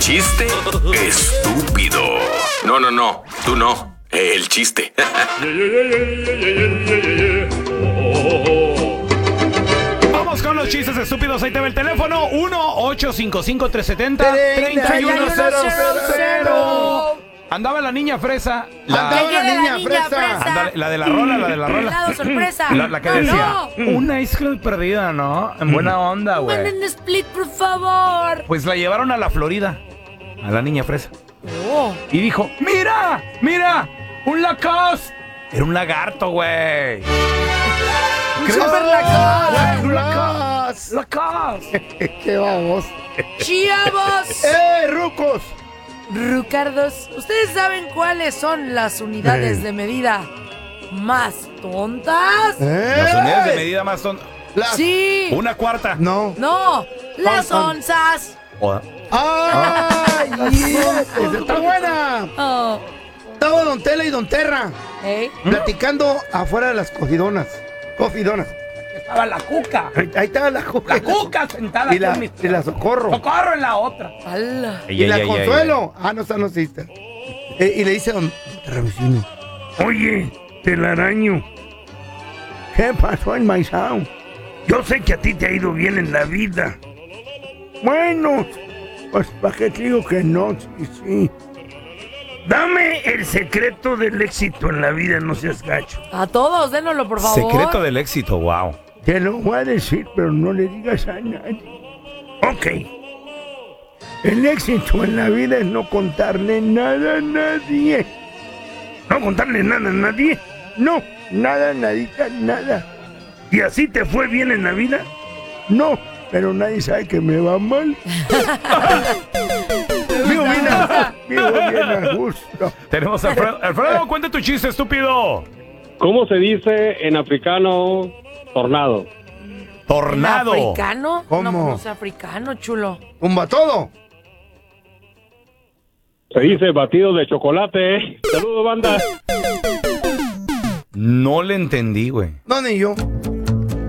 chiste estúpido. No, tú no. El chiste. Vamos con los chistes estúpidos. Ahí te ve el teléfono. 1-855-370-3100. Andaba la niña fresa. Andaba la niña fresa. Andale, la de la rola. Lado sorpresa. La que decía, una isla perdida, ¿no? En buena onda, güey. Manden un split, por favor. Pues la llevaron a la Florida, a la niña fresa. Oh. Y dijo, ¡mira! ¡Un Lacoste! Era un lagarto, güey. ¡Super Lacoste! Un Lacoste. ¿Qué vamos? ¡Chavos! ¡Rucos! Rucardos, ¿ustedes saben cuáles son las unidades de medida más tontas? Las unidades de medida más son... Sí. Una cuarta. No. No, las onzas. ¡Ay! ¡Está buena! Oh. Estaba Don Tela y Don Terra ¿Eh? platicando afuera de las cofidonas. Estaba la cuca. Ahí estaba la Cuca. La cuca sentada. Y la Socorro. Socorro en la otra. ¡Hala! Y la Consuelo. No está, no existe. Y le dice Don Terra vecino: Oye, telaraño, ¿qué pasó en Maizao? yo sé que a ti te ha ido bien en la vida. Bueno, pues ¿para qué te digo que no? Sí. Dame el secreto del éxito en la vida, no seas gacho. A todos, dénoslo, por favor. Secreto del éxito, wow. Te lo voy a decir, pero no le digas a nadie. Ok, El éxito en la vida es no contarle nada a nadie. no contarle nada a nadie. No, nada, nadita, nada. ¿Y así te fue bien en la vida? No, pero nadie sabe que me va mal. Vivo bien a gusto. Tenemos a Alfredo. Alfredo, cuenta tu chiste, estúpido. ¿Cómo se dice en africano tornado? Tornado. ¿Africano? ¿Cómo? No es africano, chulo. Tumba todo. Se dice batido de chocolate. Saludos, banda. No le entendí, güey. No, ni yo.